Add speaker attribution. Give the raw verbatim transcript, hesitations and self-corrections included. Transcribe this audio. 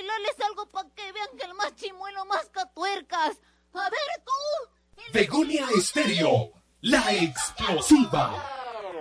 Speaker 1: bailarles algo para que vean que el más chimuelo masca tuercas. A ver tú.
Speaker 2: Begonia Estéreo, la explosiva.